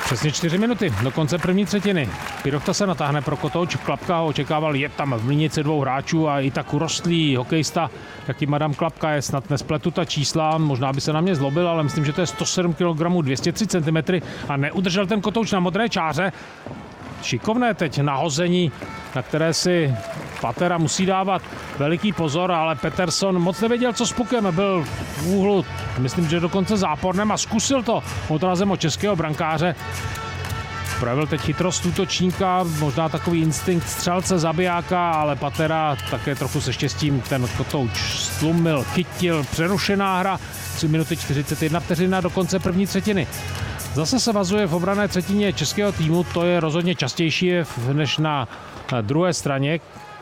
Přesně 4 minuty do konce první třetiny. Pirochta se natáhne pro kotouč, Klapka ho očekával, je tam v mlínici 2 hráčů a i tak urostlý hokejista, jaký Madam Klapka je, snad nespletu ta čísla, možná by se na mě zlobil, ale myslím, že to je 107 kg, 203 cm a neudržel ten kotouč na modré čáře. Šikovné teď nahození, na které si Patera musí dávat veliký pozor, ale Peterson moc nevěděl, co s pukem, byl v úhlu, myslím, že dokonce záporném a zkusil to odrazem od českého brankáře. Projevil teď chytrost útočníka, možná takový instinkt střelce zabijáka, ale Patera také trochu se štěstím ten kotouč stlumil, chytil, přerušená hra, 3 minuty 41 vteřina do konce první třetiny. Zase se vazuje v obranné třetině českého týmu, to je rozhodně častější než na druhé straně.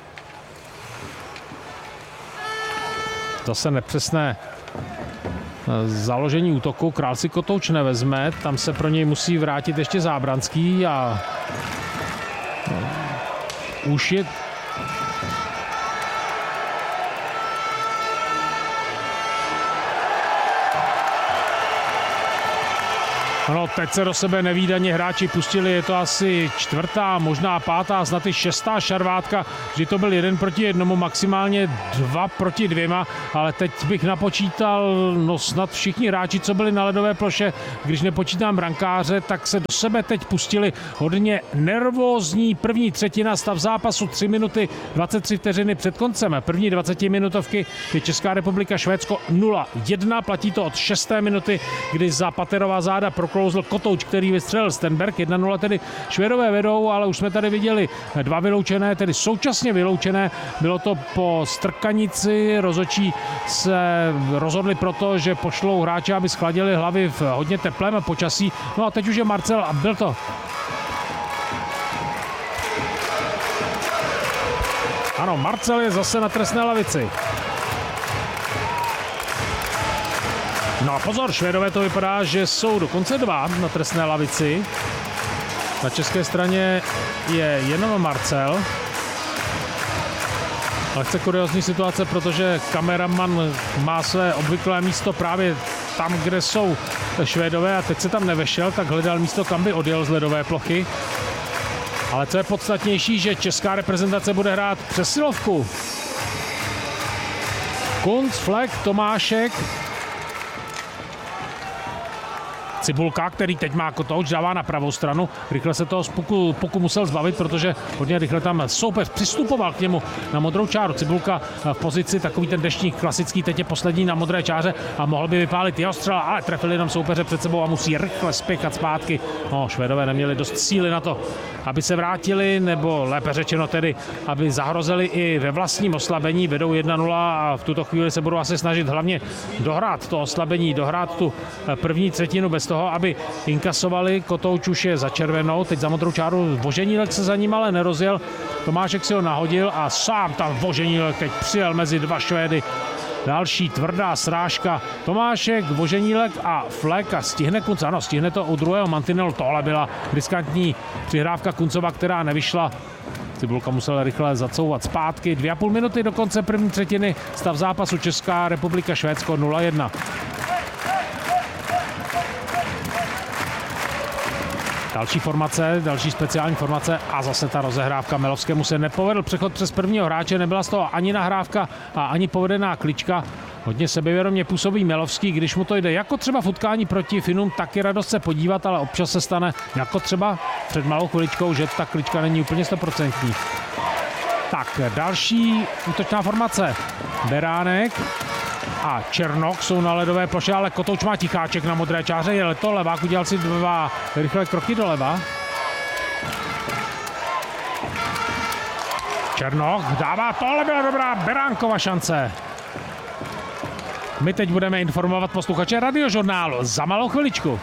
Zase nepřesné založení útoku, Král si kotouč nevezme, tam se pro něj musí vrátit ještě Zábranský a už je ano, teď se do sebe nevídaně hráči pustili, je to asi 4., možná 5., snad i 6. šarvátka, že to byl 1 proti 1, maximálně 2 proti 2, ale teď bych napočítal, no snad všichni hráči, co byli na ledové ploše, když nepočítám brankáře, tak se do sebe teď pustili hodně nervózní. První třetina, stav zápasu 3 minuty 23 vteřiny před koncem první 20-minutovky je Česká republika Švédsko 0-1, platí to od 6. minuty, kdy za Paterova záda proklouzl kotouč, který vystřelil Stenberg, 1-0 tedy Švédové vedou, ale už jsme tady viděli 2 vyloučené, tedy současně vyloučené, bylo to po strkanici, rozhodčí se rozhodli proto, že pošlou hráče, aby schladili hlavy v hodně teplém počasí, no a teď už je Marcel a byl to. Ano, Marcel je zase na trestné lavici. No a pozor, Švédové to vypadá, že jsou dokonce 2 na trestné lavici. Na české straně je jenom Marcel. Lehce kuriózní situace, protože kameraman má své obvyklé místo právě tam, kde jsou Švédové a teď se tam nevešel, tak hledal místo, kam by odjel z ledové plochy. Ale co je podstatnější, že česká reprezentace bude hrát přesilovku. Kunc, Fleck, Tomášek, Cibulka, který teď má kotouč, dává na pravou stranu. Rychle se toho puku musel zbavit, protože hodně rychle tam soupeř přistupoval k němu na modrou čáru. Cibulka v pozici, takový ten deštník klasický, teď je poslední na modré čáře a mohl by vypálit jeho střela, ale trefil jenom soupeře před sebou a musí rychle spěchat zpátky. No, Švédové neměli dost síly na to, aby se vrátili, nebo lépe řečeno tedy, aby zahrozili i ve vlastním oslabení. Vedou 1-0 a v tuto chvíli se budou asi snažit hlavně dohrát to oslabení, dohrát tu první třetinu bez toho, aby inkasovali. Kotouč už je za červenou, teď za modrou čáru Voženílek se za ním ale nerozjel. Tomášek si ho nahodil a sám tam Voženílek teď přijel mezi 2 Švédy. Další tvrdá srážka. Tomášek, Voženílek a Fleck a stihne Kunc. Ano, stihne to u druhého mantinelu. Tohle byla riskantní přihrávka Kuncova, která nevyšla. Cibulka musel rychle zacouvat zpátky. 2,5 minuty do konce první třetiny. Stav zápasu Česká republika Švédsko 0-1. Další formace, další speciální formace a zase ta rozehrávka. Melovskému se nepovedl přechod přes prvního hráče, nebyla z toho ani nahrávka a ani povedená klička. Hodně sebevědomě působí Melovský, když mu to jde jako třeba v utkání proti Finům, tak je radost se podívat, ale občas se stane jako třeba před malou chviličkou, že ta klička není úplně 100%. Tak, další útočná formace. Beránek a Černok jsou na ledové ploše, ale Kotouč má ticháček na modré čáře, je to levák, udělal si 2 rychlé kroky doleva. Černok dává, tohle byla dobrá Beránkova šance. My teď budeme informovat posluchače Radiožurnálu za malou chviličku.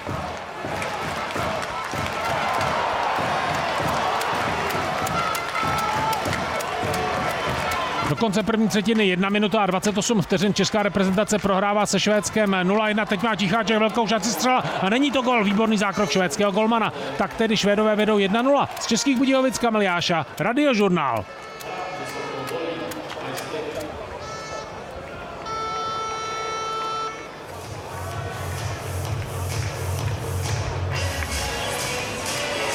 Do konce první třetiny 1 minuta a 28 vteřin česká reprezentace prohrává se Švédskem 0-1. Teď má Ticháček velkou šanci střela a není to gol. Výborný zákrok švédského golmana. Tak tedy Švédové vedou 1-0. Z Českých Budějovic Kamil Jáša, Radiožurnál.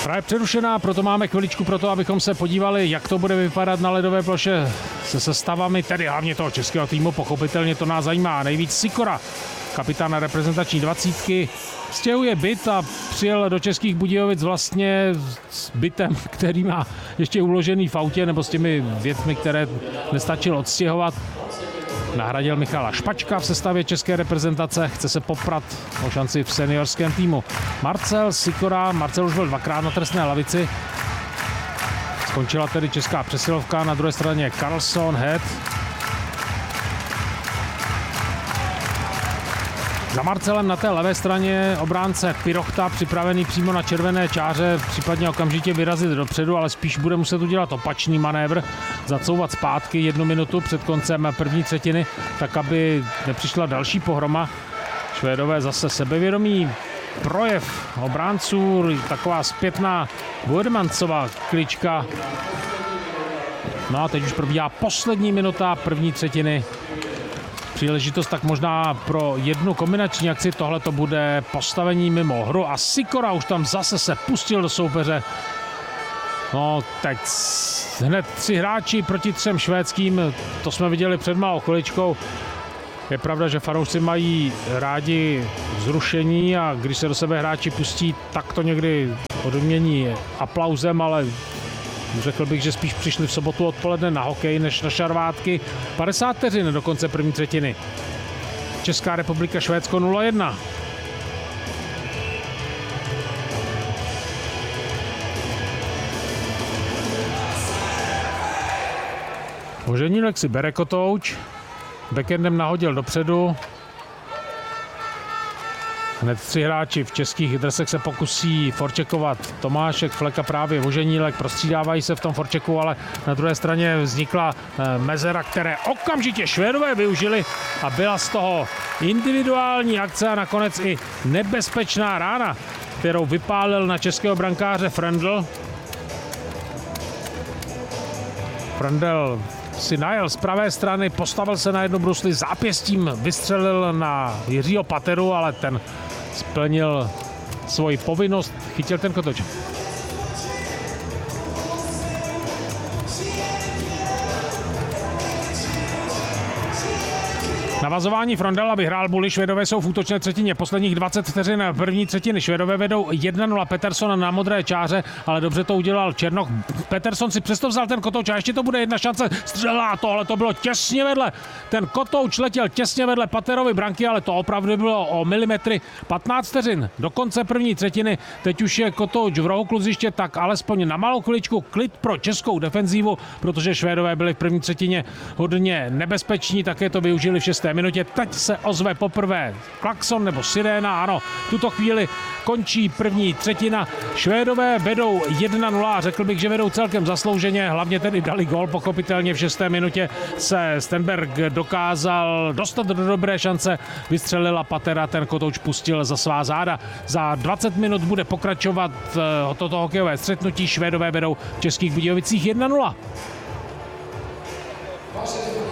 Hra je přerušená, proto máme chviličku pro to, abychom se podívali, jak to bude vypadat na ledové ploše se sestavami, tedy hlavně toho českého týmu, pochopitelně to nás zajímá. Nejvíc Sikora, kapitán reprezentační 20, stěhuje byt a přijel do Českých Budějovic vlastně s bytem, který má ještě uložený v autě, nebo s těmi věcmi, které nestačil odstěhovat. Nahradil Michala Špačka v sestavě české reprezentace, chce se poprat o šanci v seniorském týmu. Marcel Sikora, Marcel už byl dvakrát na trestné lavici. Skončila tedy česká přesilovka, na druhé straně Karlsson, Head. Za Marcelem na té levé straně obránce Pirochta, připravený přímo na červené čáře, případně okamžitě vyrazit dopředu, ale spíš bude muset udělat opačný manévr, zacouvat zpátky 1 minutu před koncem první třetiny, tak aby nepřišla další pohroma. Švédové zase sebevědomí projev obránců, taková zpětná Boermansova klička. No a teď už probíhá poslední minuta první třetiny. Příležitost tak možná pro jednu kombinační akci, tohle to bude postavení mimo hru a Sikora už tam zase se pustil do soupeře. No teď hned 3 hráči proti 3 švédským, to jsme viděli před malou chviličkou. Je pravda, že fanoušci mají rádi vzrušení a když se do sebe hráči pustí, tak to někdy odmění aplauzem, ale řekl bych, že spíš přišli v sobotu odpoledne na hokej než na šarvátky. 50 vteřin do konce první třetiny. Česká republika, Švédsko 0-1. Voženílek si bere kotouč. Backendem nahodil dopředu. Hned 3 hráči v českých dresech se pokusí forčekovat Tomášek, Fleka právě Voženílek, prostřídávají se v tom forčeku, ale na druhé straně vznikla mezera, které okamžitě Švédové využili a byla z toho individuální akce a nakonec i nebezpečná rána, kterou vypálil na českého brankáře Frendl. Frendl si najel z pravé strany, postavil se na jednu brusli, zápěstím vystřelil na Jiřího Pateru, ale ten splnil svoji povinnost, chytil ten kotouč. Navazování Frondela vyhrál Bully, Švédové jsou v útočné třetině. Posledních 20 vteřin první třetiny. Švédové vedou 1-0, Peterson na modré čáře, ale dobře to udělal Černoch. Peterson si přesto vzal ten kotouč a ještě to bude jedna šance. Střela, tohle to bylo těsně vedle. Ten kotouč letěl těsně vedle Paterovy branky, ale to opravdu bylo o milimetry. 15 vteřin do konce první třetiny. Teď už je kotouč v rohu kluziště, tak alespoň na malou chviličku klid pro českou defenzívu, protože Švédové byli v první třetině hodně nebezpeční, také to využili v 6. minutě. Teď se ozve poprvé klakson nebo siréna, ano, v tuto chvíli končí první třetina. Švédové vedou 1-0 a řekl bych, že vedou celkem zaslouženě, hlavně tedy dali gól, pochopitelně v 6. minutě se Stenberg dokázal dostat do dobré šance, vystřelila Patera, ten kotouč pustil za svá záda. Za 20 minut bude pokračovat toto hokejové střetnutí, Švédové vedou v Českých Budějovicích 1-0.